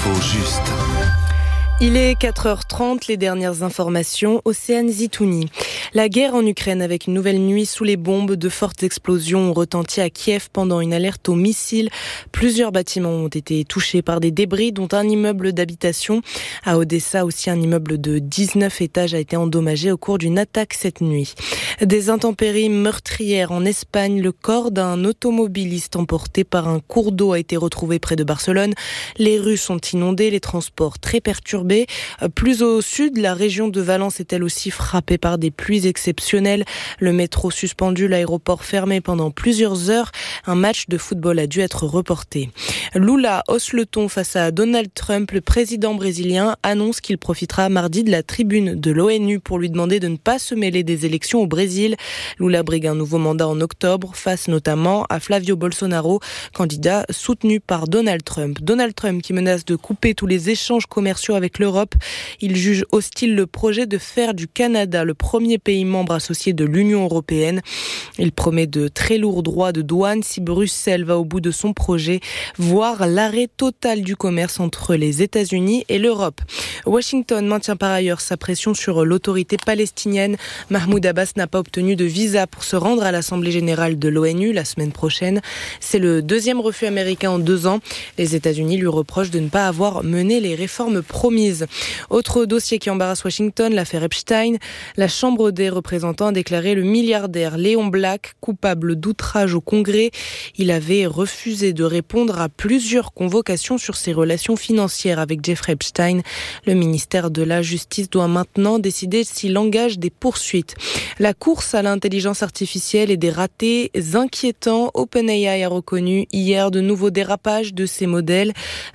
L'info juste. Il est 4h30, les dernières informations, Océane Zitouni. La guerre en Ukraine avec une nouvelle nuit sous les bombes, de fortes explosions ont retenti à Kiev pendant une alerte aux missiles. Plusieurs bâtiments ont été touchés par des débris, dont un immeuble d'habitation. À Odessa aussi, un immeuble de 19 étages a été endommagé au cours d'une attaque cette nuit. Des intempéries meurtrières en Espagne. Le corps d'un automobiliste emporté par un cours d'eau a été retrouvé près de Barcelone. Les rues sont inondées, les transports très perturbés. Plus au sud, la région de Valence est elle aussi frappée par des pluies exceptionnelles. Le métro suspendu, l'aéroport fermé pendant plusieurs heures. Un match de football a dû être reporté. Lula hausse le ton face à Donald Trump. Le président brésilien annonce qu'il profitera mardi de la tribune de l'ONU pour lui demander de ne pas se mêler des élections au Brésil. Lula brigue un nouveau mandat en octobre, face notamment à Flavio Bolsonaro, candidat soutenu par Donald Trump. Donald Trump qui menace de couper tous les échanges commerciaux avec l'Europe. Il juge hostile le projet de faire du Canada le premier pays membre associé de l'Union européenne. Il promet de très lourds droits de douane si Bruxelles va au bout de son projet, voire l'arrêt total du commerce entre les États-Unis et l'Europe. Washington maintient par ailleurs sa pression sur l'autorité palestinienne. Mahmoud Abbas n'a pas obtenu de visa pour se rendre à l'Assemblée générale de l'ONU la semaine prochaine. C'est le deuxième refus américain en 2 ans. Les États-Unis lui reprochent de ne pas avoir mené les réformes promises. Autre dossier qui embarrasse Washington, l'affaire Epstein. La Chambre des représentants a déclaré le milliardaire Léon Black coupable d'outrage au Congrès. Il avait refusé de répondre à plusieurs convocations sur ses relations financières avec Jeffrey Epstein. Le ministère de la Justice doit maintenant décider s'il engage des poursuites. La course à l'intelligence artificielle et des ratés inquiétants. OpenAI a reconnu hier de nouveaux dérapages de ses modèles.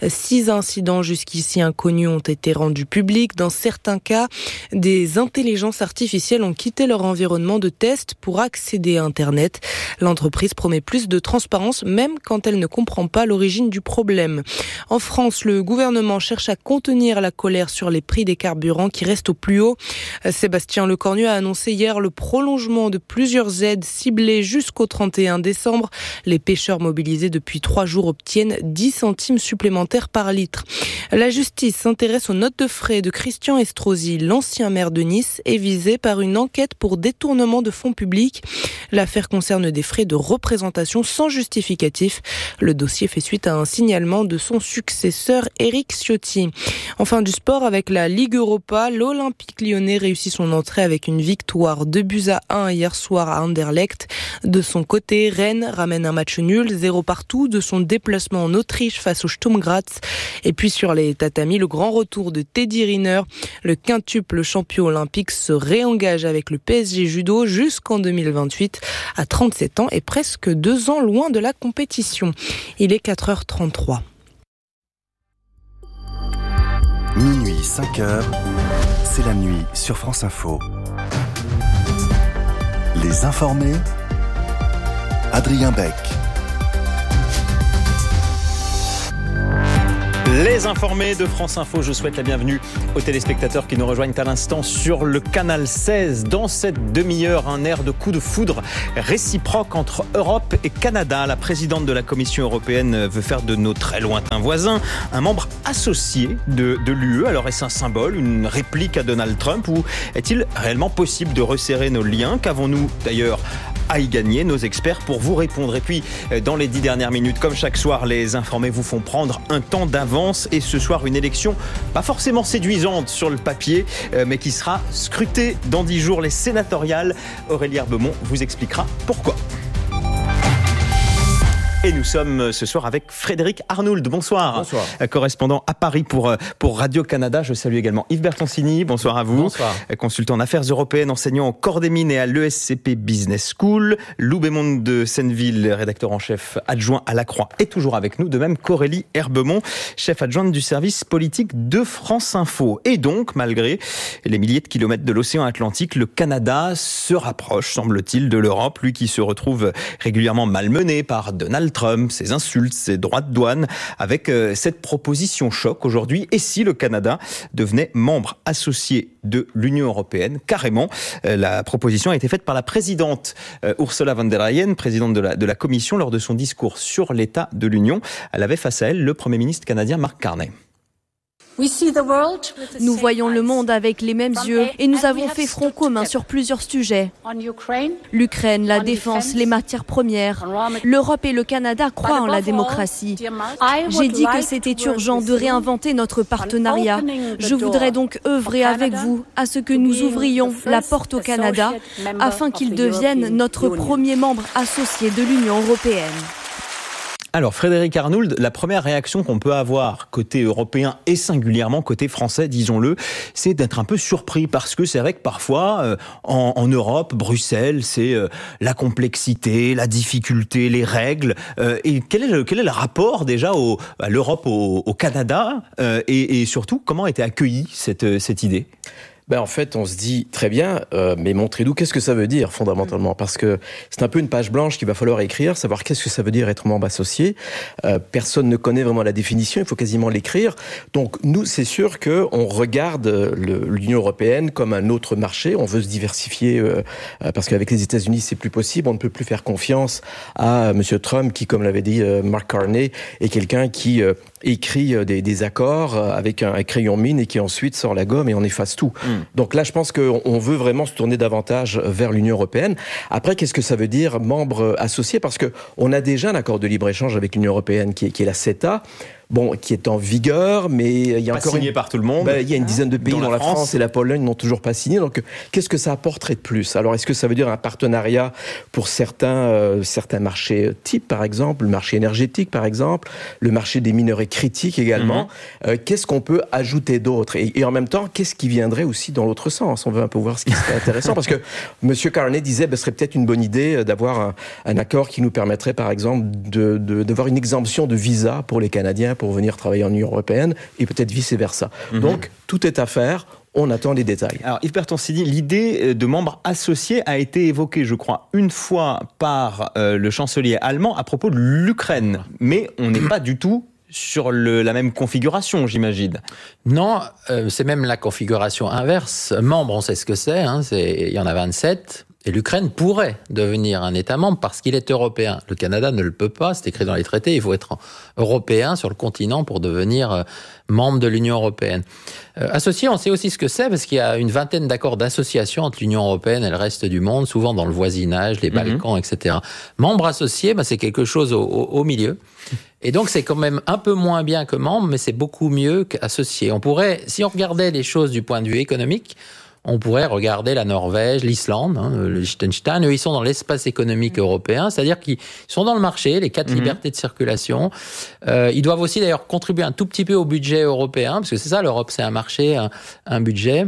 6 incidents jusqu'ici inconnus ont été rendus publics. Dans certains cas, des intelligences artificielles ont quitté leur environnement de test pour accéder à Internet. L'entreprise promet plus de transparence, même quand elle ne comprend pas l'origine du problème. En France, le gouvernement cherche à contenir la colère sur les prix des carburants qui restent au plus haut. Sébastien Lecornu a annoncé hier le prolongement de plusieurs aides ciblées jusqu'au 31 décembre. Les pêcheurs mobilisés depuis 3 jours obtiennent 10 centimes supplémentaires par litre. La justice s'intéresse aux notes de frais de Christian Estrosi. L'ancien maire de Nice est visé par une enquête pour détournement de fonds publics. L'affaire concerne des frais de représentation sans justificatif. Le dossier fait suite à un signalement de son successeur Éric Ciotti. Enfin, du sport avec la Ligue Europa. L'Olympique lyonnais réussit son entrée avec une victoire 2-1 hier soir à Anderlecht. De son côté, Rennes ramène un match nul, 0 partout de son déplacement en Autriche face au Sturm Graz. Et puis sur les tatamis, le grand retour de Teddy Riner. Le quintuple champion olympique se réengage avec le PSG Judo jusqu'en 2028 à 37 ans et presque 2 ans loin de la compétition. Il est 4h33. Minuit 5h, c'est la nuit sur France Info. Les informés, Adrien Beck. Les informés de France Info, je souhaite la bienvenue aux téléspectateurs qui nous rejoignent à l'instant sur le canal 16. Dans cette demi-heure, un air de coup de foudre réciproque entre Europe et Canada. La présidente de la Commission européenne veut faire de nos très lointains voisins un membre associé de l'UE. Alors est-ce un symbole, une réplique à Donald Trump ou est-il réellement possible de resserrer nos liens? Qu'avons-nous d'ailleurs à y gagner? Nos experts pour vous répondre. Et puis, dans les 10 dernières minutes, comme chaque soir, les informés vous font prendre un temps d'avance. Et ce soir, une élection pas forcément séduisante sur le papier, mais qui sera scrutée dans 10 jours. Les sénatoriales. Aurélie Herbemont vous expliquera pourquoi. Et nous sommes ce soir avec Frédéric Arnould. Bonsoir. Bonsoir. Correspondant à Paris pour Radio-Canada. Je salue également Yves Bertoncini. Bonsoir à vous. Bonsoir. Consultant en affaires européennes, enseignant au corps des mines et à l'ESCP Business School. Lou Bémond de Senneville, rédacteur en chef adjoint à La Croix, est toujours avec nous. De même qu'Aurélie Herbemont, chef adjointe du service politique de France Info. Et donc, malgré les milliers de kilomètres de l'océan Atlantique, le Canada se rapproche, semble-t-il, de l'Europe. Lui qui se retrouve régulièrement malmené par Donald Trump, ses insultes, ses droits de douane, avec cette proposition choc aujourd'hui. Et si le Canada devenait membre associé de l'Union européenne, carrément, la proposition a été faite par la présidente Ursula von der Leyen, présidente de la Commission, lors de son discours sur l'état de l'Union. Elle avait face à elle le Premier ministre canadien Mark Carney. Nous voyons le monde avec les mêmes yeux et nous avons fait front commun sur plusieurs sujets. L'Ukraine, la défense, les matières premières. L'Europe et le Canada croient en la démocratie. J'ai dit que c'était urgent de réinventer notre partenariat. Je voudrais donc œuvrer avec vous à ce que nous ouvrions la porte au Canada afin qu'il devienne notre premier membre associé de l'Union européenne. Alors Frédéric Arnould, la première réaction qu'on peut avoir côté européen et singulièrement côté français, disons-le, c'est d'être un peu surpris parce que c'est vrai que parfois en Europe, Bruxelles, c'est la complexité, la difficulté, les règles. Et quel est le rapport déjà à l'Europe au Canada et surtout comment a été accueillie cette idée ? En fait, on se dit très bien, mais montrez-nous qu'est-ce que ça veut dire fondamentalement, parce que c'est un peu une page blanche qu'il va falloir écrire, savoir qu'est-ce que ça veut dire être membre associé. Personne ne connaît vraiment la définition, il faut quasiment l'écrire. Donc nous, c'est sûr que on regarde l'Union européenne comme un autre marché. On veut se diversifier parce qu'avec les États-Unis, c'est plus possible. On ne peut plus faire confiance à Monsieur Trump, qui, comme l'avait dit Mark Carney, est quelqu'un qui écrit des accords avec un crayon mine et qui ensuite sort la gomme et on efface tout. Donc là, je pense qu'on veut vraiment se tourner davantage vers l'Union européenne. Après, qu'est-ce que ça veut dire membre associé ? Parce que on a déjà un accord de libre-échange avec l'Union européenne qui est la CETA. Qui est en vigueur, mais il y a pas encore signé par tout le monde. Il y a une dizaine de pays dont la France et la Pologne n'ont toujours pas signé. Donc, qu'est-ce que ça apporterait de plus ? Alors, est-ce que ça veut dire un partenariat pour certains marchés types, par exemple, le marché énergétique, par exemple, le marché des minerais critiques également. Qu'est-ce qu'on peut ajouter d'autre ? Et en même temps, qu'est-ce qui viendrait aussi dans l'autre sens ? On veut un peu voir ce qui serait intéressant, parce que M. Carney disait, ce serait peut-être une bonne idée d'avoir un accord qui nous permettrait, par exemple, d'avoir une exemption de visa pour les Canadiens pour venir travailler en Union européenne et peut-être vice-versa. Donc, tout est à faire. On attend les détails. Alors, Yves Bertoncini, l'idée de membre associé a été évoquée, je crois, une fois par le chancelier allemand à propos de l'Ukraine. Mais on n'est pas du tout sur la même configuration, j'imagine. Non, c'est même la configuration inverse. Membre, on sait ce que c'est. Il y en a 27. Et l'Ukraine pourrait devenir un État membre parce qu'il est européen. Le Canada ne le peut pas, c'est écrit dans les traités. Il faut être européen sur le continent pour devenir membre de l'Union européenne. Associé, on sait aussi ce que c'est parce qu'il y a une vingtaine d'accords d'association entre l'Union européenne et le reste du monde, souvent dans le voisinage, les Balkans, etc. Membre associé, c'est quelque chose au milieu. Et donc, c'est quand même un peu moins bien que membre, mais c'est beaucoup mieux qu'associé. On pourrait, si on regardait les choses du point de vue économique, on pourrait regarder la Norvège, l'Islande, le Liechtenstein. Eux, ils sont dans l'espace économique européen, c'est-à-dire qu'ils sont dans le marché, les 4 libertés de circulation. Ils doivent aussi d'ailleurs contribuer un tout petit peu au budget européen, parce que c'est ça, l'Europe, c'est un marché, un budget.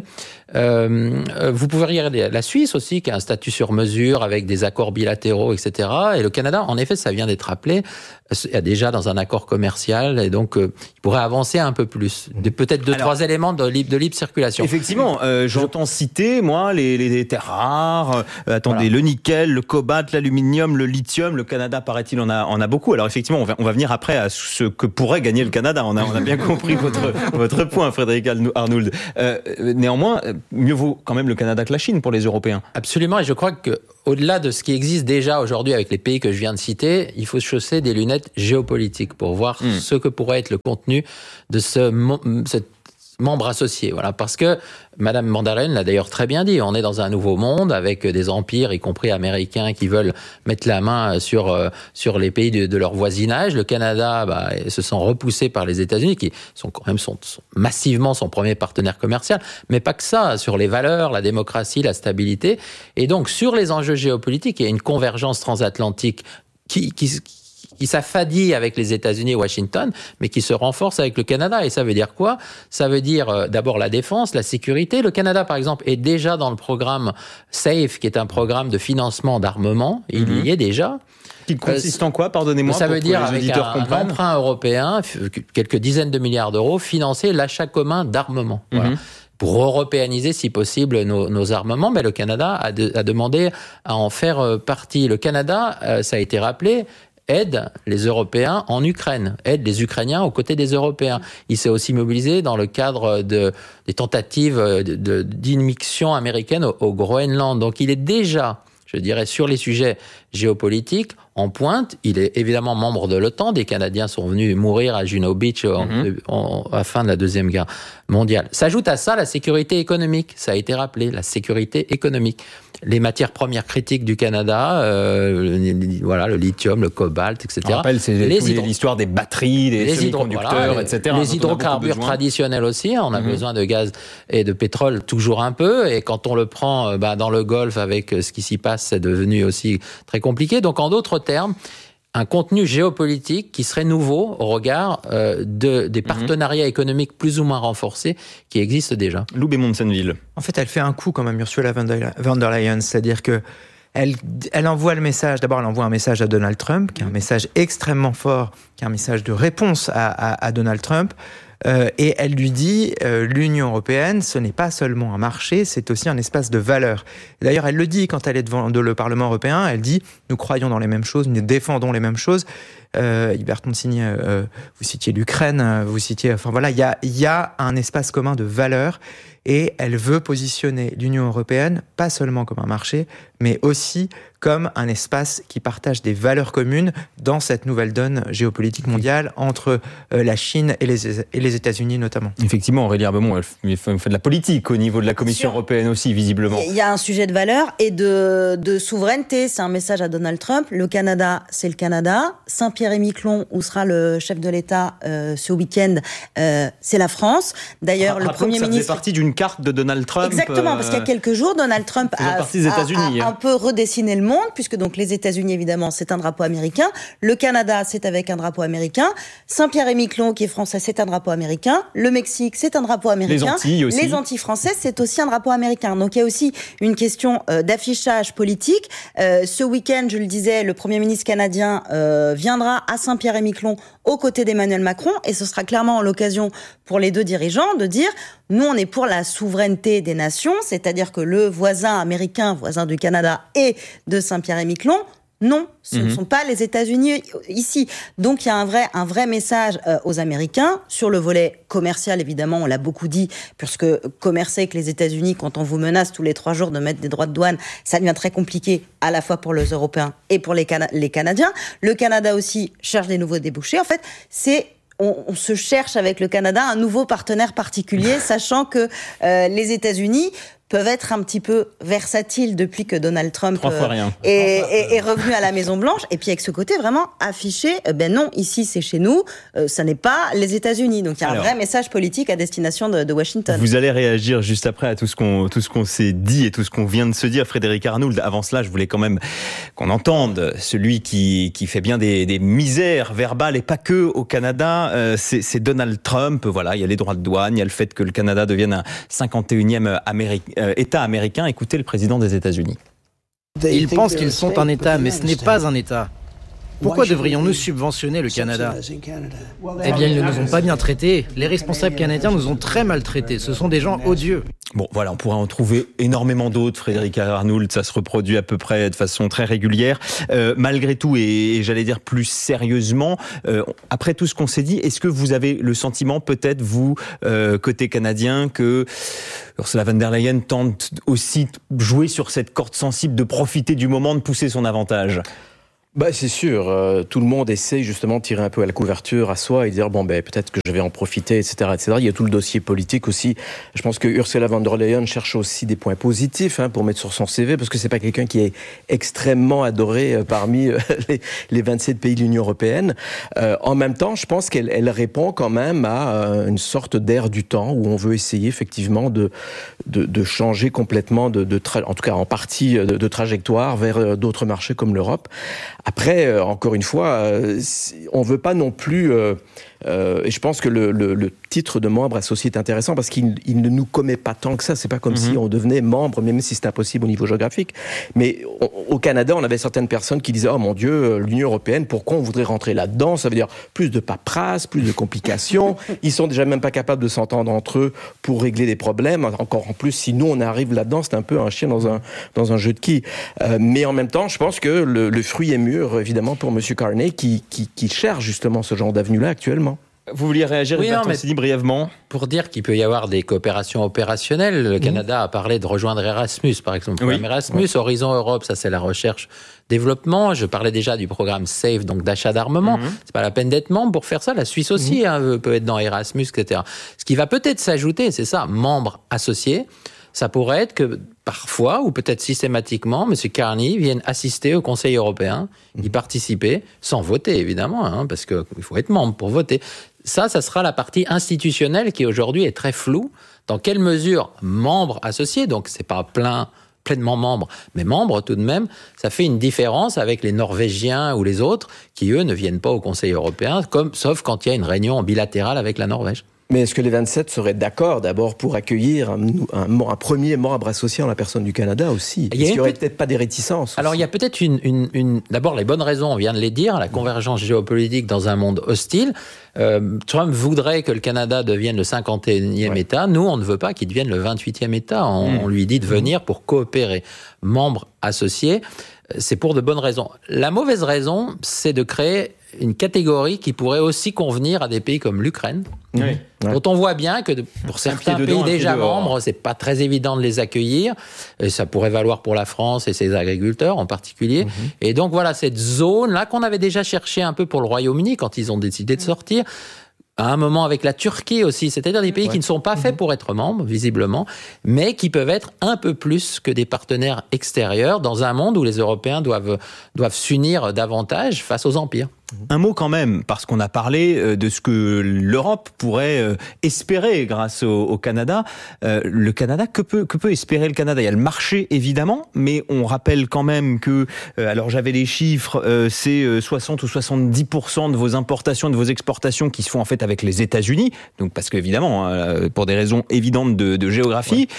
Vous pouvez regarder la Suisse aussi, qui a un statut sur mesure avec des accords bilatéraux, etc. Et le Canada, en effet, ça vient d'être rappelé, est déjà dans un accord commercial, et donc il pourrait avancer un peu plus. Peut-être 2-3 éléments de libre circulation. Effectivement, j'entends citer, moi, les terres rares, le nickel, le cobalt, l'aluminium, le lithium. Le Canada, paraît-il, en a beaucoup. Alors effectivement, on va venir après à ce que pourrait gagner le Canada. On a bien compris votre point, Frédéric Arnould. Néanmoins, mieux vaut quand même le Canada que la Chine pour les Européens. Absolument, et je crois qu'au-delà de ce qui existe déjà aujourd'hui avec les pays que je viens de citer, il faut se chausser des lunettes géopolitiques pour voir ce que pourrait être le contenu de cette membre associé. Voilà, parce que Madame von der Leyen l'a d'ailleurs très bien dit, on est dans un nouveau monde avec des empires, y compris américains, qui veulent mettre la main sur les pays de leur voisinage. Le Canada se sent repoussé par les États-Unis, qui sont quand même sont massivement son premier partenaire commercial, mais pas que ça, sur les valeurs, la démocratie, la stabilité. Et donc, sur les enjeux géopolitiques, il y a une convergence transatlantique qui s'affadit avec les États-Unis et Washington, mais qui se renforce avec le Canada. Et ça veut dire quoi ? Ça veut dire d'abord la défense, la sécurité. Le Canada, par exemple, est déjà dans le programme SAFE, qui est un programme de financement d'armement. Il y est déjà. Qui consiste en quoi ? Pardonnez-moi. Ça veut dire, les avec un emprunt européen, quelques dizaines de milliards d'euros, financer l'achat commun d'armement. Voilà. Pour européaniser, si possible, nos armements. Mais le Canada a demandé à en faire partie. Le Canada, ça a été rappelé, aide les Européens en Ukraine, aide les Ukrainiens aux côtés des Européens. Il s'est aussi mobilisé dans le cadre des tentatives d'inmixion américaine au Groenland. Donc il est déjà, je dirais, sur les sujets géopolitique en pointe. Il est évidemment membre de l'OTAN. Des Canadiens sont venus mourir à Juno Beach à la fin de la Deuxième Guerre mondiale. S'ajoute à ça la sécurité économique. Ça a été rappelé, la sécurité économique. Les matières premières critiques du Canada, le lithium, le cobalt, etc. On rappelle, c'est l'histoire des batteries, des semi-conducteurs, etc. Les hydrocarbures traditionnels aussi. On a besoin de gaz et de pétrole toujours un peu. Et quand on le prend dans le Golfe avec ce qui s'y passe, c'est devenu aussi très compliqué. Donc, en d'autres termes, un contenu géopolitique qui serait nouveau au regard des partenariats économiques plus ou moins renforcés qui existent déjà. Loubet Monsenville. En fait, elle fait un coup quand même, Ursula von der Leyen, c'est-à-dire que elle envoie le message, d'abord elle envoie un message à Donald Trump, qui est un message extrêmement fort, qui est un message de réponse à Donald Trump, et elle lui dit l'Union européenne, ce n'est pas seulement un marché, c'est aussi un espace de valeurs. D'ailleurs, elle le dit quand elle est devant le Parlement européen, elle dit nous croyons dans les mêmes choses, nous défendons les mêmes choses. Hubert Consigny, vous citiez l'Ukraine, vous citiez, enfin voilà, il y a un espace commun de valeurs. Et elle veut positionner l'Union européenne, pas seulement comme un marché, mais aussi comme un espace qui partage des valeurs communes dans cette nouvelle donne géopolitique mondiale entre la Chine et les États-Unis notamment. Effectivement, Aurélie Herbemont, elle fait de la politique au niveau de la Commission européenne aussi, visiblement. Il y a un sujet de valeur et de souveraineté. C'est un message à Donald Trump. Le Canada, c'est le Canada. Saint-Pierre-et-Miquelon, où sera le chef de l'État ce week-end, c'est la France. D'ailleurs, le Premier ministre... Ça faisait partie d'une carte de Donald Trump. Exactement, parce qu'il y a quelques jours, Donald Trump a un peu redessiné le monde, puisque donc les États-Unis, évidemment, c'est un drapeau américain. Le Canada, c'est avec un drapeau américain. Saint-Pierre-et-Miquelon, qui est français, c'est un drapeau américain. Le Mexique, c'est un drapeau américain. Les Antilles aussi. Les Antilles françaises, c'est aussi un drapeau américain. Donc il y a aussi une question d'affichage politique. Ce week-end, je le disais, le Premier ministre canadien viendra à Saint-Pierre-et-Miquelon aux côtés d'Emmanuel Macron, et ce sera clairement l'occasion pour les deux dirigeants de dire nous, on est pour la souveraineté des nations, c'est-à-dire que le voisin américain, voisin du Canada et de Saint-Pierre-et-Miquelon, non, ce ne sont pas les États-Unis ici. Donc il y a un vrai message aux Américains sur le volet commercial, évidemment, on l'a beaucoup dit, puisque commercer avec les États-Unis, quand on vous menace tous les 3 jours de mettre des droits de douane, ça devient très compliqué, à la fois pour les Européens et pour les Canadiens. Le Canada aussi cherche des nouveaux débouchés. En fait, on se cherche avec le Canada un nouveau partenaire particulier, sachant que les États-Unis peuvent être un petit peu versatiles depuis que Donald Trump est revenu à la Maison-Blanche. Et puis avec ce côté vraiment affiché, non, ici c'est chez nous, ça n'est pas les États-Unis. Donc il y a un vrai message politique à destination de Washington. Vous allez réagir juste après à tout ce qu'on s'est dit et tout ce qu'on vient de se dire, Frédéric Arnould. Avant cela, je voulais quand même qu'on entende celui qui fait bien des misères verbales et pas que au Canada. C'est Donald Trump. Voilà, il y a les droits de douane, il y a le fait que le Canada devienne un 51e État américain. Écoutez le président des États-Unis. Ils pensent qu'ils sont un État, mais ce n'est pas un État. Pourquoi devrions-nous subventionner le Canada ? Eh bien, ils ne nous ont pas bien traités. Les responsables canadiens nous ont très maltraités. Ce sont des gens odieux. Bon, voilà, on pourrait en trouver énormément d'autres, Frédéric Arnould, ça se reproduit à peu près de façon très régulière. Malgré tout, et j'allais dire plus sérieusement, après tout ce qu'on s'est dit, est-ce que vous avez le sentiment, peut-être, vous, côté canadien, que Ursula von der Leyen tente aussi de jouer sur cette corde sensible, de profiter du moment, de pousser son avantage ? C'est sûr, tout le monde essaie justement de tirer un peu à la couverture à soi et dire peut-être que je vais en profiter, etc., etc. Il y a tout le dossier politique aussi. Je pense que Ursula von der Leyen cherche aussi des points positifs pour mettre sur son CV, parce que c'est pas quelqu'un qui est extrêmement adoré parmi les 27 pays de l'Union européenne. En même temps, je pense qu'elle répond quand même à une sorte d'air du temps où on veut essayer effectivement de changer complètement en tout cas en partie de trajectoire vers d'autres marchés comme l'Europe. Après, encore une fois, on veut pas non plus... et je pense que le titre de membre associé est intéressant parce qu'il ne nous commet pas tant que ça. C'est pas comme si on devenait membre, même si c'est impossible au niveau géographique. Mais au Canada, on avait certaines personnes qui disaient « Oh mon Dieu, l'Union européenne, pourquoi on voudrait rentrer là-dedans ?» Ça veut dire plus de paperasse, plus de complications. Ils sont déjà même pas capables de s'entendre entre eux pour régler des problèmes. Encore en plus, si nous, on arrive là-dedans, c'est un peu un chien dans un jeu de quilles. Mais en même temps, je pense que le fruit est mûr, évidemment, pour M. Carney qui cherche justement ce genre d'avenue-là actuellement. Vous vouliez réagir, oui, Bertoncini, brièvement? Pour dire qu'il peut y avoir des coopérations opérationnelles, le Canada a parlé de rejoindre Erasmus, par exemple. Oui. Erasmus, Horizon Europe, ça c'est la recherche-développement. Je parlais déjà du programme SAFE, donc d'achat d'armement. C'est pas la peine d'être membre pour faire ça. La Suisse aussi peut être dans Erasmus, etc. Ce qui va peut-être s'ajouter, c'est ça, membre associé. Ça pourrait être que parfois, ou peut-être systématiquement, M. Carney vienne assister au Conseil européen, y participer, sans voter évidemment, parce qu'il faut être membre pour voter. Ça sera la partie institutionnelle qui aujourd'hui est très floue. Dans quelle mesure membre associé, donc c'est pas pleinement membre, mais membre tout de même, ça fait une différence avec les Norvégiens ou les autres qui, eux, ne viennent pas au Conseil européen, sauf quand il y a une réunion bilatérale avec la Norvège. Mais est-ce que les 27 seraient d'accord d'abord pour accueillir un premier membre associé en la personne du Canada aussi? Est-ce qu'il n'y aurait peut-être pas des réticences aussi? Alors il y a peut-être d'abord les bonnes raisons, on vient de les dire, la convergence géopolitique dans un monde hostile. Trump voudrait que le Canada devienne le 51e État. Nous, on ne veut pas qu'il devienne le 28e État. On lui dit de venir pour coopérer. Membre associé, c'est pour de bonnes raisons. La mauvaise raison, c'est de créer une catégorie qui pourrait aussi convenir à des pays comme l'Ukraine, dont on voit bien que pour certains pays déjà membres, c'est pas très évident de les accueillir, et ça pourrait valoir pour la France et ses agriculteurs en particulier. Et donc voilà, cette zone-là qu'on avait déjà cherché un peu pour le Royaume-Uni quand ils ont décidé de sortir, à un moment avec la Turquie aussi, c'est-à-dire des pays qui ne sont pas faits pour être membres, visiblement, mais qui peuvent être un peu plus que des partenaires extérieurs dans un monde où les Européens doivent s'unir davantage face aux empires. Un mot quand même, parce qu'on a parlé de ce que l'Europe pourrait espérer grâce au Canada. Le Canada, que peut espérer le Canada? Il y a le marché, évidemment, mais on rappelle quand même que, alors j'avais les chiffres, c'est 60 ou 70% de vos importations, de vos exportations qui se font en fait avec les États-Unis, donc parce qu'évidemment, pour des raisons évidentes de géographie,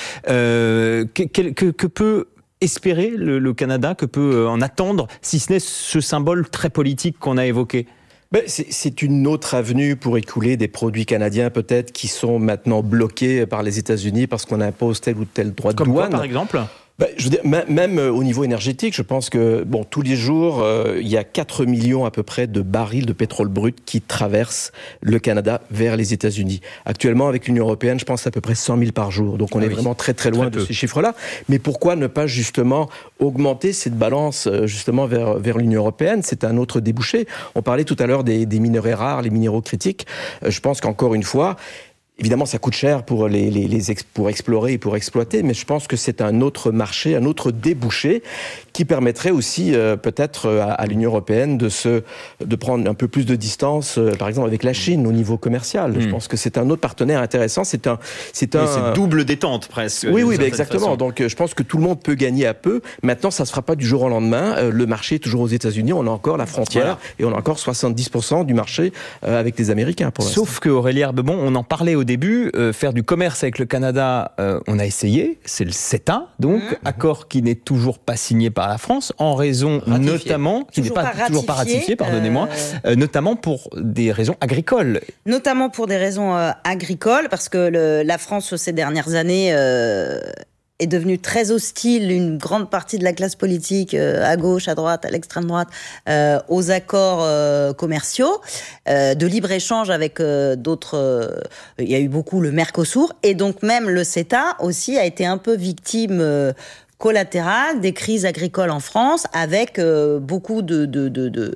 que peut espérer le Canada, que peut en attendre, si ce n'est ce symbole très politique qu'on a évoqué? C'est une autre avenue pour écouler des produits canadiens peut-être qui sont maintenant bloqués par les États-Unis parce qu'on impose tel ou tel droit de douane. Comme quoi, par exemple? Je veux dire, même au niveau énergétique, je pense que tous les jours, il y a 4 millions à peu près de barils de pétrole brut qui traversent le Canada vers les États-Unis. Actuellement, avec l'Union européenne, je pense à peu près 100 000 par jour. Donc on est vraiment très très loin de ces chiffres-là. Mais pourquoi ne pas justement augmenter cette balance justement vers l'Union européenne? C'est un autre débouché. On parlait tout à l'heure des minerais rares, les minéraux critiques. Je pense qu'encore une fois, évidemment, ça coûte cher pour pour explorer et pour exploiter, mais je pense que c'est un autre marché, un autre débouché qui permettrait aussi peut-être à l'Union européenne de prendre un peu plus de distance, par exemple avec la Chine au niveau commercial. Je pense que c'est un autre partenaire intéressant. C'est double détente presque. Oui, exactement. Façon. Donc je pense que tout le monde peut gagner à peu. Maintenant, ça se fera pas du jour au lendemain. Le marché est toujours aux États-Unis. On a encore la frontière et on a encore 70% du marché avec les Américains. Pour l'instant. Sauf que Aurélie Herbemont, on en parlait au début, faire du commerce avec le Canada, on a essayé, c'est le CETA, donc accord qui n'est toujours pas signé par la France, en raison notamment, qui n'est pas toujours pas ratifié, pardonnez-moi, notamment pour des raisons agricoles. Notamment pour des raisons agricoles, parce que la France, ces dernières années, est devenue très hostile, une grande partie de la classe politique, à gauche, à droite, à l'extrême droite, aux accords commerciaux, de libre-échange avec d'autres... il y a eu beaucoup le Mercosur, et donc même le CETA aussi a été un peu victime... collatérale des crises agricoles en France, avec beaucoup de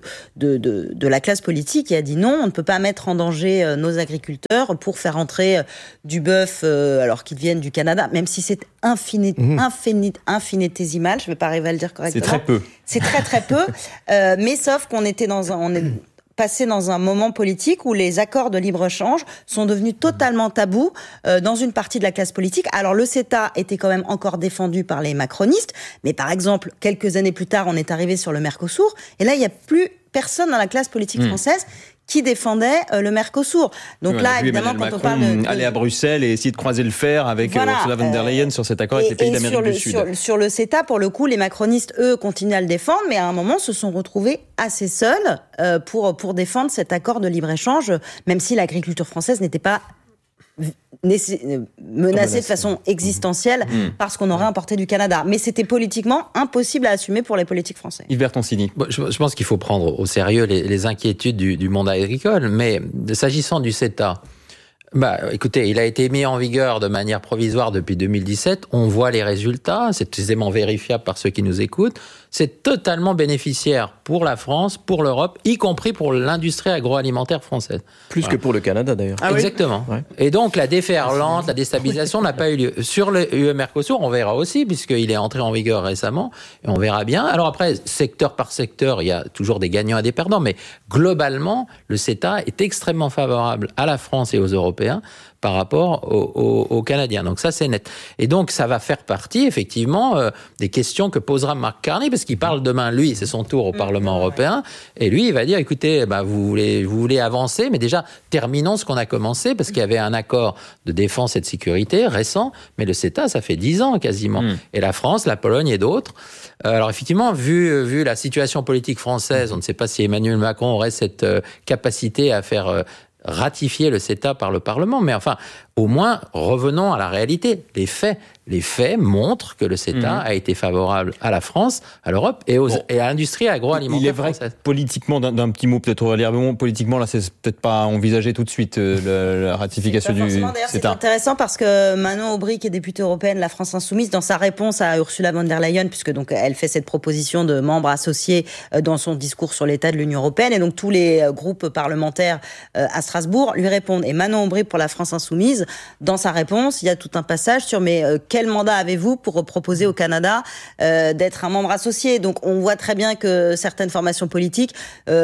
la classe politique qui a dit non, on ne peut pas mettre en danger nos agriculteurs pour faire entrer du bœuf alors qu'ils viennent du Canada, même si c'est infinitésimal, je ne vais pas arriver à le dire correctement. C'est très peu. C'est très très peu, mais sauf qu'on était on est passé dans un moment politique où les accords de libre-échange sont devenus totalement tabous dans une partie de la classe politique. Alors le CETA était quand même encore défendu par les macronistes, mais par exemple, quelques années plus tard, on est arrivé sur le Mercosur, et là, il n'y a plus personne dans la classe politique française qui défendait le Mercosur. Donc là, évidemment, quand on parle aller à Bruxelles et essayer de croiser le fer avec Ursula von der Leyen sur cet accord avec les pays d'Amérique du Sud. Sur le CETA, pour le coup, les macronistes, eux, continuent à le défendre, mais à un moment, se sont retrouvés assez seuls pour défendre cet accord de libre-échange, même si l'agriculture française n'était pas menacé de façon existentielle parce qu'on aurait importé du Canada. Mais c'était politiquement impossible à assumer pour les politiques français. Yves Bertoncini. Je pense qu'il faut prendre au sérieux les inquiétudes du monde agricole, mais s'agissant du CETA, écoutez, il a été mis en vigueur de manière provisoire depuis 2017. On voit les résultats, c'est aisément vérifiable par ceux qui nous écoutent. C'est totalement bénéficiaire pour la France, pour l'Europe, y compris pour l'industrie agroalimentaire française. Plus que pour le Canada, d'ailleurs. Exactement. Oui. Et donc, la déferlante, la déstabilisation n'a pas eu lieu. Sur le UE-Mercosur, on verra aussi, puisqu'il est entré en vigueur récemment, et on verra bien. Alors après, secteur par secteur, il y a toujours des gagnants et des perdants, mais globalement, le CETA est extrêmement favorable à la France et aux Européens par rapport aux Canadiens. Donc ça, c'est net. Et donc, ça va faire partie, effectivement, des questions que posera Mark Carney, parce qu'il parle demain, lui, c'est son tour au Parlement européen, et lui, il va dire, écoutez, vous voulez avancer, mais déjà, terminons ce qu'on a commencé, parce qu'il y avait un accord de défense et de sécurité récent, mais le CETA, ça fait 10 ans quasiment. Et la France, la Pologne et d'autres. Alors effectivement, vu la situation politique française, on ne sait pas si Emmanuel Macron aurait cette capacité à faire ratifier le CETA par le Parlement, mais enfin, au moins, revenons à la réalité. Les faits montrent que le CETA a été favorable à la France, à l'Europe et à l'industrie agroalimentaire. Il est vrai que politiquement, d'un petit mot peut-être Aurélie Herbemont, politiquement, là, c'est peut-être pas envisagé tout de suite la ratification du CETA. C'est intéressant parce que Manon Aubry, qui est députée européenne, la France Insoumise, dans sa réponse à Ursula von der Leyen, puisque donc elle fait cette proposition de membres associés dans son discours sur l'état de l'Union européenne, et donc tous les groupes parlementaires à Strasbourg lui répondent. Et Manon Aubry, pour la France Insoumise, dans sa réponse, il y a tout un passage sur quel mandat avez-vous pour proposer au Canada d'être un membre associé. Donc on voit très bien que certaines formations politiques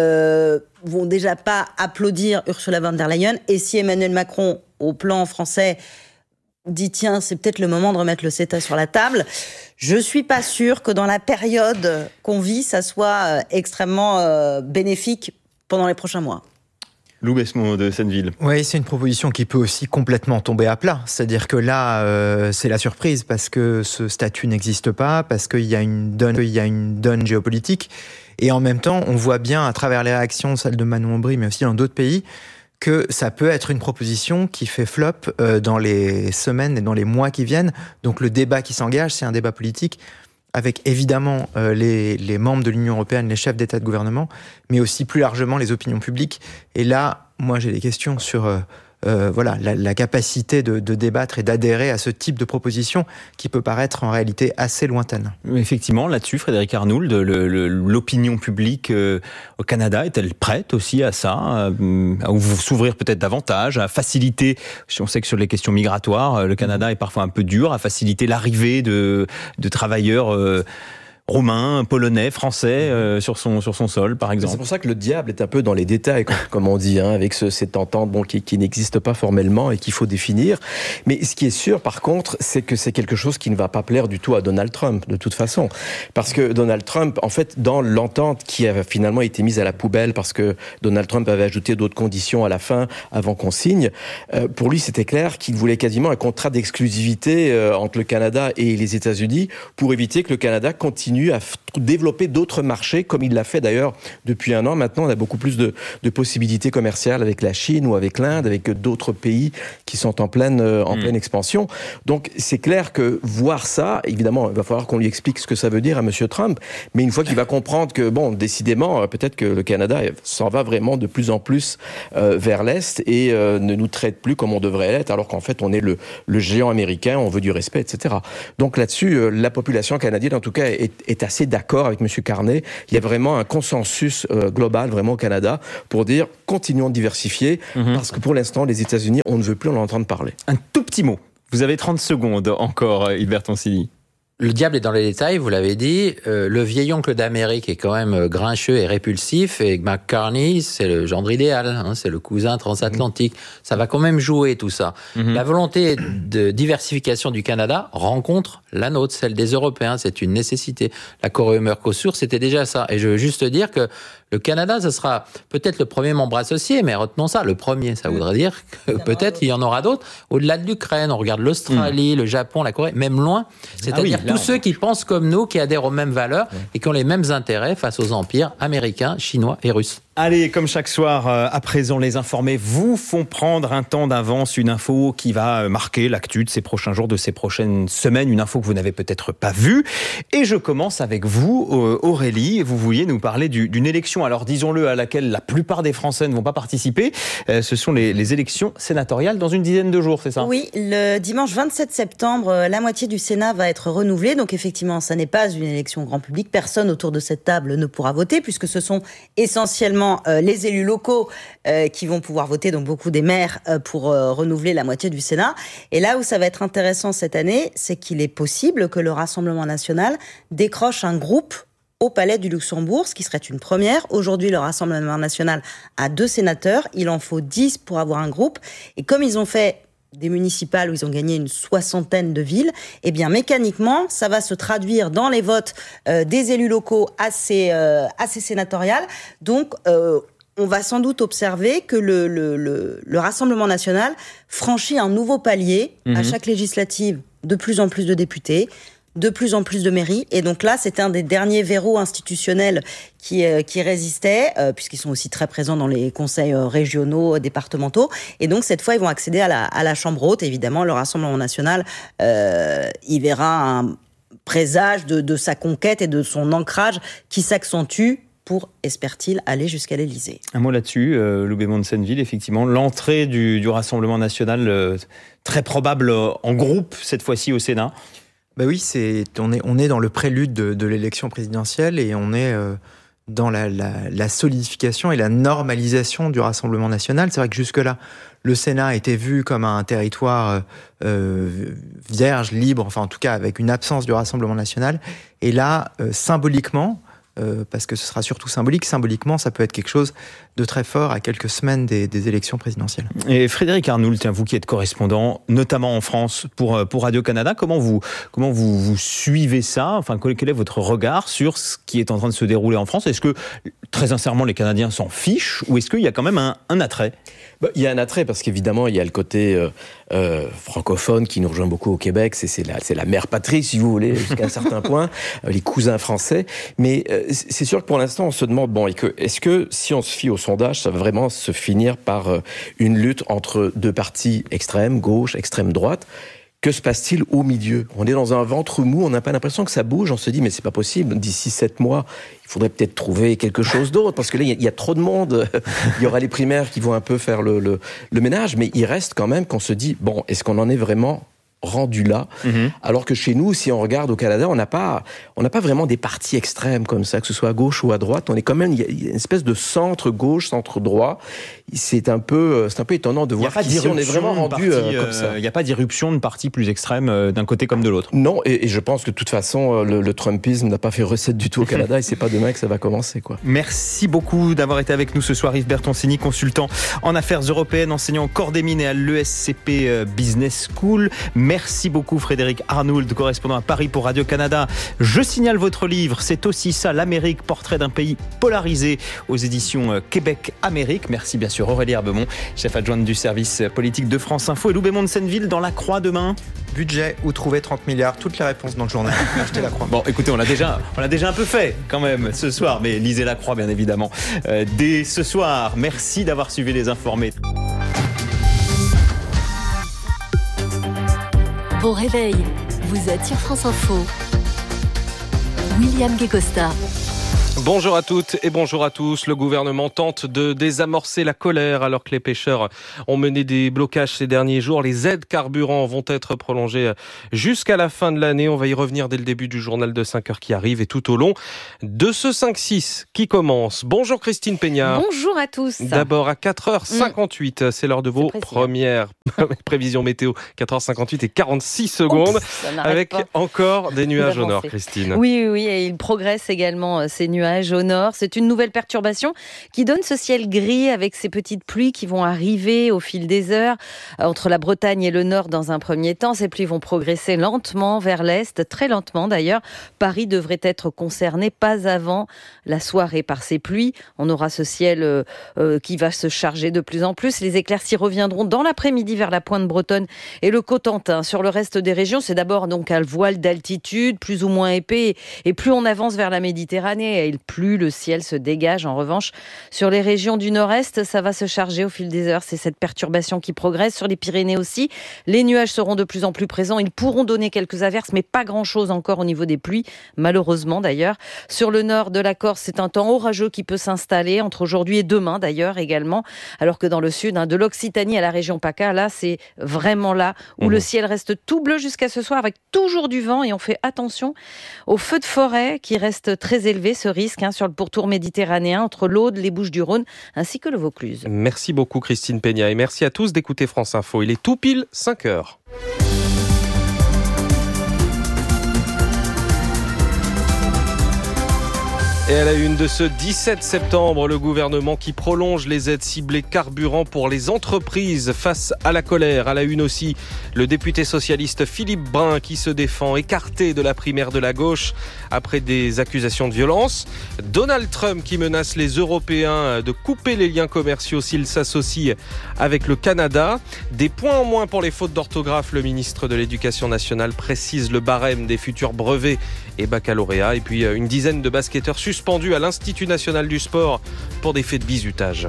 vont déjà pas applaudir Ursula von der Leyen. Et si Emmanuel Macron, au plan français, dit tiens, c'est peut-être le moment de remettre le CETA sur la table, je suis pas sûre que dans la période qu'on vit, ça soit extrêmement bénéfique pendant les prochains mois. Lou Besmont de Senneville. Oui, c'est une proposition qui peut aussi complètement tomber à plat. C'est-à-dire que là, c'est la surprise parce que ce statut n'existe pas, parce qu'il y a une donne géopolitique. Et en même temps, on voit bien à travers les réactions, celles de Manon Aubry, mais aussi dans d'autres pays, que ça peut être une proposition qui fait flop dans les semaines et dans les mois qui viennent. Donc le débat qui s'engage, c'est un débat politique avec évidemment les membres de l'Union européenne, les chefs d'État et de gouvernement, mais aussi plus largement les opinions publiques. Et là, moi j'ai des questions sur la capacité de débattre et d'adhérer à ce type de proposition qui peut paraître en réalité assez lointaine. Effectivement, là-dessus, Frédéric Arnould, l'opinion publique au Canada est-elle prête aussi à ça, à s'ouvrir peut-être davantage, à faciliter, on sait que sur les questions migratoires, le Canada est parfois un peu dur, à faciliter l'arrivée de travailleurs roumain, polonais, français sur son sol, par exemple. C'est pour ça que le diable est un peu dans les détails, comme on dit, avec cette entente qui n'existe pas formellement et qu'il faut définir. Mais ce qui est sûr, par contre, c'est que c'est quelque chose qui ne va pas plaire du tout à Donald Trump, de toute façon. Parce que Donald Trump, en fait, dans l'entente qui a finalement été mise à la poubelle, parce que Donald Trump avait ajouté d'autres conditions à la fin, avant qu'on signe, pour lui, c'était clair qu'il voulait quasiment un contrat d'exclusivité entre le Canada et les États-Unis pour éviter que le Canada continue à développer d'autres marchés, comme il l'a fait d'ailleurs depuis un an. Maintenant, on a beaucoup plus de possibilités commerciales avec la Chine ou avec l'Inde, avec d'autres pays qui sont en pleine expansion. Donc, c'est clair que voir ça, évidemment, il va falloir qu'on lui explique ce que ça veut dire à M. Trump, mais une fois qu'il va comprendre que, décidément, peut-être que le Canada s'en va vraiment de plus en plus vers l'Est et ne nous traite plus comme on devrait l'être, alors qu'en fait, on est le géant américain, on veut du respect, etc. Donc là-dessus, la population canadienne, en tout cas, est assez d'accord avec M. Carney. Il y a vraiment un consensus global, vraiment au Canada, pour dire continuons de diversifier, parce que pour l'instant, les États-Unis, on ne veut plus en entendre parler. Un tout petit mot. Vous avez 30 secondes encore, Yves Bertoncini. Le diable est dans les détails, vous l'avez dit. Le vieil oncle d'Amérique est quand même grincheux et répulsif. Et Mark Carney, c'est le gendre idéal. C'est le cousin transatlantique. Ça va quand même jouer, tout ça. La volonté de diversification du Canada rencontre la nôtre, celle des Européens. C'est une nécessité. L'accord UE-Mercosur, c'était déjà ça. Et je veux juste dire que le Canada, ce sera peut-être le premier membre associé, mais retenons ça, le premier. Ça voudrait dire que peut-être il y en aura d'autres. Au-delà de l'Ukraine, on regarde l'Australie, le Japon, la Corée, même loin. C'est-à-dire tous ceux qui pensent comme nous, qui adhèrent aux mêmes valeurs et qui ont les mêmes intérêts face aux empires américains, chinois et russes. Allez, comme chaque soir, à présent, les informés vous font prendre un temps d'avance, une info qui va marquer l'actu de ces prochains jours, de ces prochaines semaines, une info que vous n'avez peut-être pas vue. Et je commence avec vous, Aurélie. Vous vouliez nous parler d'une élection, alors disons-le, à laquelle la plupart des Français ne vont pas participer. Ce sont les élections sénatoriales dans une dizaine de jours, c'est ça ? Oui, le dimanche 27 septembre, la moitié du Sénat va être renouvelée. Donc effectivement, ça n'est pas une élection grand public. Personne autour de cette table ne pourra voter puisque ce sont essentiellement les élus locaux qui vont pouvoir voter, donc beaucoup des maires, pour renouveler la moitié du Sénat. Et là où ça va être intéressant cette année, c'est qu'il est possible que le Rassemblement national décroche un groupe au Palais du Luxembourg, ce qui serait une première. Aujourd'hui, le Rassemblement national a 2 sénateurs. Il en faut 10 pour avoir un groupe. Et comme ils ont fait des municipales où ils ont gagné une 60aine de villes, eh bien mécaniquement, ça va se traduire dans les votes des élus locaux assez sénatoriales. Donc, on va sans doute observer que le Rassemblement national franchit un nouveau palier à chaque législative. De plus en plus de députés, de plus en plus de mairies. Et donc là, c'est un des derniers verrous institutionnels qui résistaient, puisqu'ils sont aussi très présents dans les conseils régionaux, départementaux. Et donc, cette fois, ils vont accéder à la Chambre haute. Évidemment, le Rassemblement national, il verra un présage de sa conquête et de son ancrage qui s'accentue pour, espère-t-il, aller jusqu'à l'Élysée. Un mot là-dessus, Loubet Monsenneville, effectivement, l'entrée du Rassemblement national, très probable en groupe, cette fois-ci au Sénat. Ben oui, on est dans le prélude de l'élection présidentielle et on est dans la solidification et la normalisation du Rassemblement national. C'est vrai que jusque-là, le Sénat était vu comme un territoire vierge, libre, enfin en tout cas avec une absence du Rassemblement national. Et là, symboliquement, parce que ce sera surtout symboliquement, ça peut être quelque chose de très fort à quelques semaines des élections présidentielles. Et Frédéric Arnoult, vous qui êtes correspondant, notamment en France, pour Radio-Canada, comment vous suivez ça ? Enfin, quel est votre regard sur ce qui est en train de se dérouler en France ? Est-ce que, très sincèrement, les Canadiens s'en fichent ou est-ce qu'il y a quand même un attrait ? Il y a un attrait parce qu'évidemment, il y a le côté francophone qui nous rejoint beaucoup au Québec. C'est la mère patrie, si vous voulez, jusqu'à un certain point, les cousins français. Mais c'est sûr que pour l'instant, on se demande, est-ce que si on se fie au sondage, ça va vraiment se finir par une lutte entre 2 partis extrêmes, gauche, extrême droite ? Que se passe-t-il au milieu ? On est dans un ventre mou, on n'a pas l'impression que ça bouge, on se dit mais c'est pas possible, d'ici 7 mois, il faudrait peut-être trouver quelque chose d'autre, parce que là, il y a trop de monde, il y aura les primaires qui vont un peu faire le ménage, mais il reste quand même qu'on se dit, est-ce qu'on en est vraiment rendu là, alors que chez nous, si on regarde au Canada, on n'a pas vraiment des partis extrêmes comme ça, que ce soit à gauche ou à droite. On est quand même, il y a une espèce de centre-gauche, centre-droit. C'est un peu étonnant de voir qu'ici, on est vraiment rendu comme ça. Il n'y a pas d'irruption de partis plus extrêmes d'un côté comme de l'autre. Non, et je pense que de toute façon, le Trumpisme n'a pas fait recette du tout au Canada, et c'est pas demain que ça va commencer, quoi. Merci beaucoup d'avoir été avec nous ce soir, Yves Bertoncini, consultant en affaires européennes, enseignant au corps des mines et à l'ESCP Business School. Merci beaucoup Frédéric Arnoult, correspondant à Paris pour Radio-Canada. Je signale votre livre, c'est aussi ça, l'Amérique, portrait d'un pays polarisé, aux éditions Québec-Amérique. Merci bien sûr Aurélie Herbemont, chef adjointe du service politique de France Info, et Loubet Monsenneville dans La Croix demain. Budget, où trouver 30 milliards, toutes les réponses dans le journal. Achetez La Croix. Bon, écoutez, on l'a déjà un peu fait quand même ce soir, mais lisez La Croix bien évidemment dès ce soir. Merci d'avoir suivi Les Informés. Bon réveil, vous êtes sur France Info. William Guécosta. Bonjour à toutes et bonjour à tous. Le gouvernement tente de désamorcer la colère alors que les pêcheurs ont mené des blocages ces derniers jours. Les aides carburant vont être prolongées jusqu'à la fin de l'année. On va y revenir dès le début du journal de 5 heures qui arrive et tout au long de ce 5-6 qui commence. Bonjour Christine Peña. Bonjour à tous. D'abord à 4h58, c'est l'heure de vos premières prévisions météo. 4h58 et 46 secondes avec encore des nuages au nord, Christine. Oui, et il progresse également ces nuages au nord. C'est une nouvelle perturbation qui donne ce ciel gris avec ces petites pluies qui vont arriver au fil des heures entre la Bretagne et le nord dans un premier temps. Ces pluies vont progresser lentement vers l'est, très lentement d'ailleurs. Paris devrait être concerné pas avant la soirée par ces pluies. On aura ce ciel qui va se charger de plus en plus. Les éclaircies reviendront dans l'après-midi vers la pointe bretonne et le Cotentin. Sur le reste des régions, c'est d'abord donc un voile d'altitude plus ou moins épais, et plus on avance vers la Méditerranée, il plus. Le ciel se dégage. En revanche, sur les régions du nord-est, ça va se charger au fil des heures. C'est cette perturbation qui progresse. Sur les Pyrénées aussi, les nuages seront de plus en plus présents. Ils pourront donner quelques averses, mais pas grand-chose encore au niveau des pluies, malheureusement d'ailleurs. Sur le nord de la Corse, c'est un temps orageux qui peut s'installer entre aujourd'hui et demain d'ailleurs également. Alors que dans le sud, de l'Occitanie à la région PACA, là, c'est vraiment là où le ciel reste tout bleu jusqu'à ce soir avec toujours du vent. Et on fait attention aux feux de forêt qui restent très élevés, ce risque sur le pourtour méditerranéen entre l'Aude, les Bouches-du-Rhône ainsi que le Vaucluse. Merci beaucoup Christine Peña et merci à tous d'écouter France Info. Il est tout pile 5h. Et à la une de ce 17 septembre, le gouvernement qui prolonge les aides ciblées carburant pour les entreprises face à la colère. À la une aussi, le député socialiste Philippe Brun qui se défend, écarté de la primaire de la gauche après des accusations de violence. Donald Trump qui menace les Européens de couper les liens commerciaux s'ils s'associent avec le Canada. Des points en moins pour les fautes d'orthographe. Le ministre de l'Éducation nationale précise le barème des futurs brevets et baccalauréats. Et puis une dizaine de basketteurs suspendus à l'Institut national du sport pour des faits de bizutage.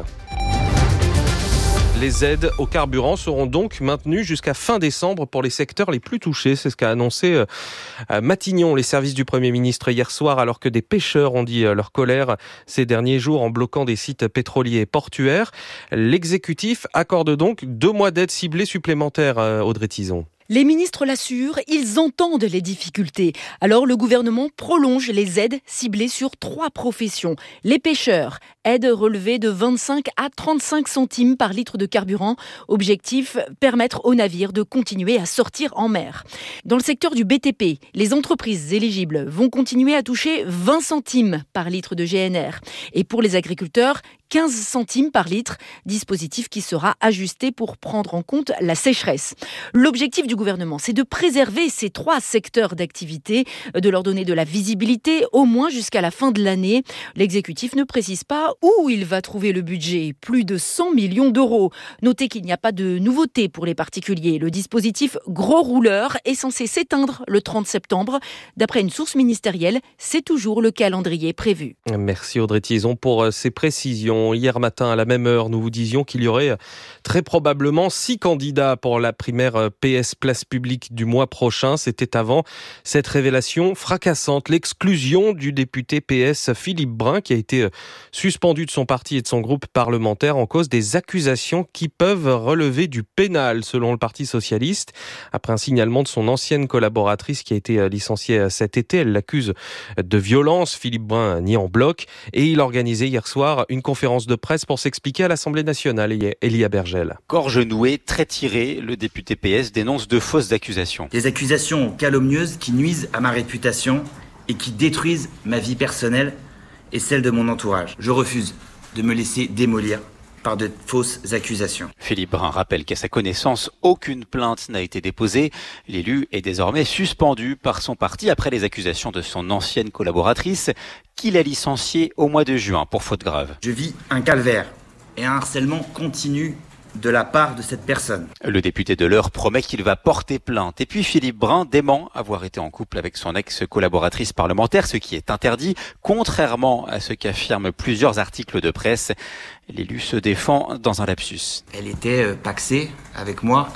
Les aides au carburant seront donc maintenues jusqu'à fin décembre pour les secteurs les plus touchés. C'est ce qu'a annoncé Matignon, les services du Premier ministre hier soir, alors que des pêcheurs ont dit leur colère ces derniers jours en bloquant des sites pétroliers et portuaires. L'exécutif accorde donc 2 mois d'aide ciblée supplémentaires, Audrey Tizon. Les ministres l'assurent, ils entendent les difficultés. Alors le gouvernement prolonge les aides ciblées sur 3 professions. Les pêcheurs, aide relevée de 25 à 35 centimes par litre de carburant. Objectif, permettre aux navires de continuer à sortir en mer. Dans le secteur du BTP, les entreprises éligibles vont continuer à toucher 20 centimes par litre de GNR. Et pour les agriculteurs, 15 centimes par litre, dispositif qui sera ajusté pour prendre en compte la sécheresse. L'objectif du gouvernement, c'est de préserver ces 3 secteurs d'activité, de leur donner de la visibilité, au moins jusqu'à la fin de l'année. L'exécutif ne précise pas où il va trouver le budget, plus de 100 millions d'euros. Notez qu'il n'y a pas de nouveauté pour les particuliers. Le dispositif gros rouleur est censé s'éteindre le 30 septembre. D'après une source ministérielle, c'est toujours le calendrier prévu. Merci Audrey Tizon pour ces précisions. Hier matin, à la même heure, nous vous disions qu'il y aurait très probablement 6 candidats pour la primaire PS Place Publique du mois prochain. C'était avant cette révélation fracassante, l'exclusion du député PS Philippe Brun qui a été suspendu de son parti et de son groupe parlementaire en cause des accusations qui peuvent relever du pénal selon le Parti socialiste. Après un signalement de son ancienne collaboratrice qui a été licenciée cet été, elle l'accuse de violence. Philippe Brun nie en bloc et il organisait hier soir une conférence de presse pour s'expliquer à l'Assemblée nationale. Elia Bergel. Gorge nouée, très tiré, le député PS dénonce de fausses accusations. Des accusations calomnieuses qui nuisent à ma réputation et qui détruisent ma vie personnelle et celle de mon entourage. Je refuse de me laisser démolir par de fausses accusations. Philippe Brun rappelle qu'à sa connaissance, aucune plainte n'a été déposée. L'élu est désormais suspendu par son parti après les accusations de son ancienne collaboratrice qu'il a licenciée au mois de juin pour faute grave. Je vis un calvaire et un harcèlement continu de la part de cette personne. Le député de l'Eure promet qu'il va porter plainte. Et puis Philippe Brun dément avoir été en couple avec son ex-collaboratrice parlementaire, ce qui est interdit, contrairement à ce qu'affirment plusieurs articles de presse. L'élu se défend dans un lapsus. Elle était pacsée avec moi,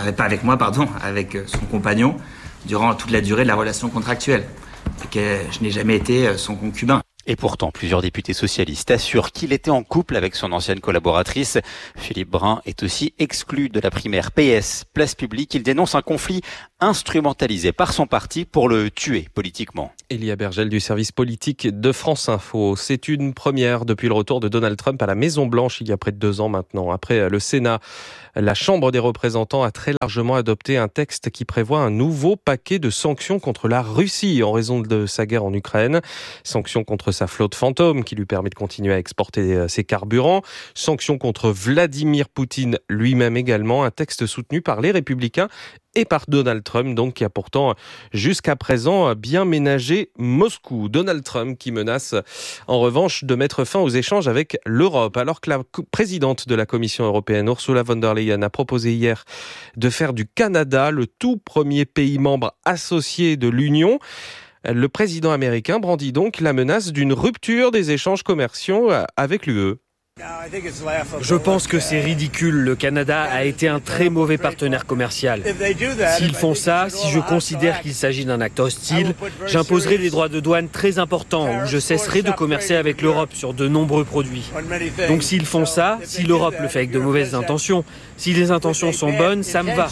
avec son compagnon, durant toute la durée de la relation contractuelle. Et que je n'ai jamais été son concubin. Et pourtant, plusieurs députés socialistes assurent qu'il était en couple avec son ancienne collaboratrice. Philippe Brun est aussi exclu de la primaire PS Place Publique. Il dénonce un conflit instrumentalisé par son parti pour le tuer politiquement. Elia Bergel du service politique de France Info. C'est une première depuis le retour de Donald Trump à la Maison-Blanche il y a près de 2 ans maintenant. Après le Sénat, la Chambre des représentants a très largement adopté un texte qui prévoit un nouveau paquet de sanctions contre la Russie en raison de sa guerre en Ukraine. Sanctions contre sa flotte fantôme qui lui permet de continuer à exporter ses carburants. Sanctions contre Vladimir Poutine lui-même également. Un texte soutenu par les Républicains et par Donald Trump, donc, qui a pourtant jusqu'à présent bien ménagé Moscou. Donald Trump qui menace en revanche de mettre fin aux échanges avec l'Europe, alors que la présidente de la Commission européenne, Ursula von der Leyen, a proposé hier de faire du Canada le tout premier pays membre associé de l'Union. Le président américain brandit donc la menace d'une rupture des échanges commerciaux avec l'UE. Je pense que c'est ridicule. Le Canada a été un très mauvais partenaire commercial. S'ils font ça, si je considère qu'il s'agit d'un acte hostile, j'imposerai des droits de douane très importants ou je cesserai de commercer avec l'Europe sur de nombreux produits. Donc s'ils font ça, si l'Europe le fait avec de mauvaises intentions, si les intentions sont bonnes, ça me va.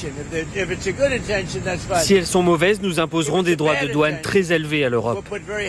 Si elles sont mauvaises, nous imposerons des droits de douane très élevés à l'Europe.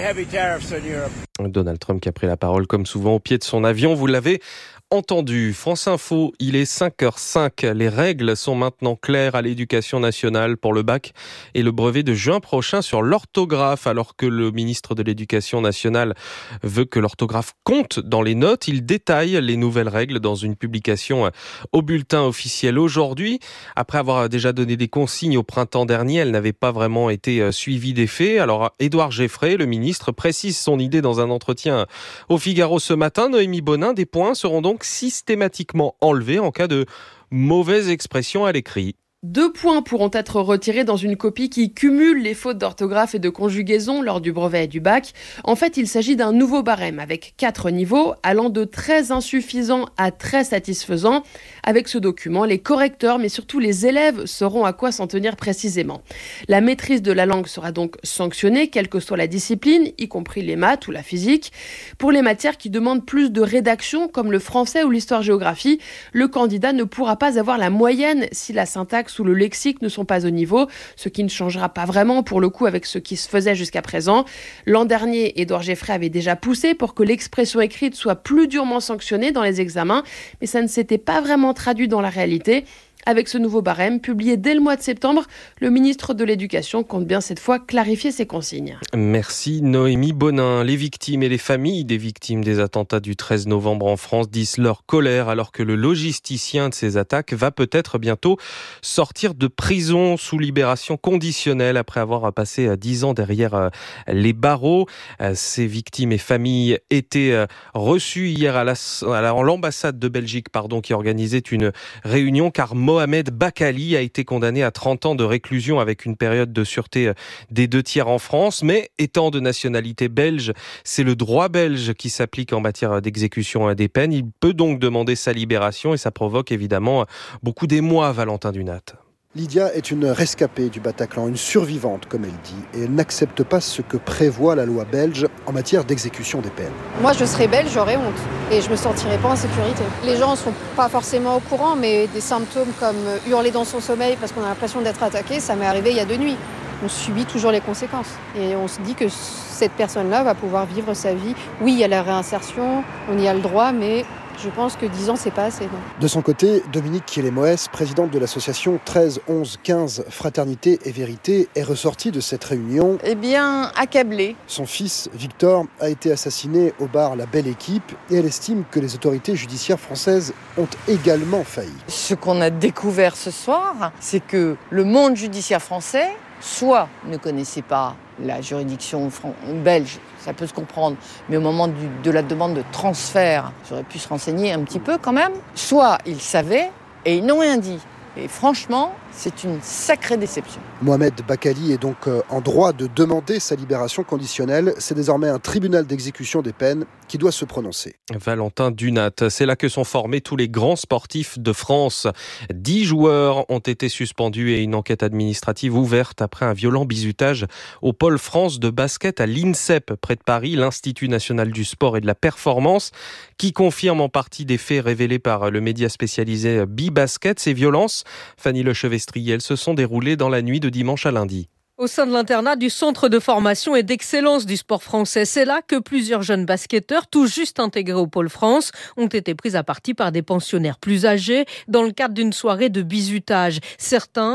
Donald Trump qui a pris la parole comme souvent au pied de son avion, vous l'avez entendu. France Info, il est 5h05. Les règles sont maintenant claires à l'éducation nationale pour le bac et le brevet de juin prochain sur l'orthographe. Alors que le ministre de l'Éducation nationale veut que l'orthographe compte dans les notes, il détaille les nouvelles règles dans une publication au bulletin officiel aujourd'hui. Après avoir déjà donné des consignes au printemps dernier, elles n'avaient pas vraiment été suivies des faits. Alors Édouard Geffray, le ministre, précise son idée dans un entretien au Figaro ce matin. Noémie Bonin, des points seront donc systématiquement enlevés en cas de mauvaise expression à l'écrit. 2 points pourront être retirés dans une copie qui cumule les fautes d'orthographe et de conjugaison lors du brevet et du bac. En fait, il s'agit d'un nouveau barème avec 4 niveaux, allant de très insuffisant à très satisfaisant. Avec ce document, les correcteurs, mais surtout les élèves, sauront à quoi s'en tenir précisément. La maîtrise de la langue sera donc sanctionnée, quelle que soit la discipline, y compris les maths ou la physique. Pour les matières qui demandent plus de rédaction, comme le français ou l'histoire-géographie, le candidat ne pourra pas avoir la moyenne si la syntaxe ou le lexique ne sont pas au niveau, ce qui ne changera pas vraiment pour le coup avec ce qui se faisait jusqu'à présent. L'an dernier, Édouard Geffray avait déjà poussé pour que l'expression écrite soit plus durement sanctionnée dans les examens, mais ça ne s'était pas vraiment traduit dans la réalité. Avec ce nouveau barème, publié dès le mois de septembre, le ministre de l'Éducation compte bien cette fois clarifier ses consignes. Merci Noémie Bonin. Les victimes et les familles des victimes des attentats du 13 novembre en France disent leur colère alors que le logisticien de ces attaques va peut-être bientôt sortir de prison sous libération conditionnelle après avoir passé 10 ans derrière les barreaux. Ces victimes et familles étaient reçues hier à l'ambassade de Belgique qui organisait une réunion car Mohamed Bakali a été condamné à 30 ans de réclusion avec une période de sûreté des 2/3 en France, mais étant de nationalité belge, c'est le droit belge qui s'applique en matière d'exécution des peines. Il peut donc demander sa libération et ça provoque évidemment beaucoup d'émoi, Valentin Dunat. Lydia est une rescapée du Bataclan, une survivante comme elle dit, et elle n'accepte pas ce que prévoit la loi belge en matière d'exécution des peines. Moi je serais belge, j'aurais honte et je me sentirais pas en sécurité. Les gens ne sont pas forcément au courant, mais des symptômes comme hurler dans son sommeil parce qu'on a l'impression d'être attaqué, ça m'est arrivé il y a 2 nuits. On subit toujours les conséquences et on se dit que cette personne-là va pouvoir vivre sa vie. Oui, il y a la réinsertion, on y a le droit, mais je pense que 10 ans, c'est pas assez. Non. De son côté, Dominique Kielé-Moès, présidente de l'association 13-11-15 Fraternité et Vérité, est ressortie de cette réunion. Eh bien, accablée. Son fils, Victor, a été assassiné au bar La Belle Équipe et elle estime que les autorités judiciaires françaises ont également failli. Ce qu'on a découvert ce soir, c'est que le monde judiciaire français, soit ne connaissait pas la juridiction belge, ça peut se comprendre, mais au moment de la demande de transfert, j'aurais pu se renseigner un petit peu quand même, soit ils savaient et ils n'ont rien dit. Et franchement, c'est une sacrée déception. Mohamed Bakali est donc en droit de demander sa libération conditionnelle. C'est désormais un tribunal d'exécution des peines qui doit se prononcer. Valentin Dunat, c'est là que sont formés tous les grands sportifs de France. 10 joueurs ont été suspendus et une enquête administrative ouverte après un violent bizutage au pôle France de basket à l'INSEP, près de Paris, l'Institut national du sport et de la performance, qui confirme en partie des faits révélés par le média spécialisé Bibasket. Ces violences, Fanny Lechevestriel, se sont déroulées dans la nuit de dimanche à lundi. Au sein de l'internat du Centre de formation et d'excellence du sport français, c'est là que plusieurs jeunes basketteurs, tout juste intégrés au Pôle France, ont été pris à partie par des pensionnaires plus âgés dans le cadre d'une soirée de bizutage. Certains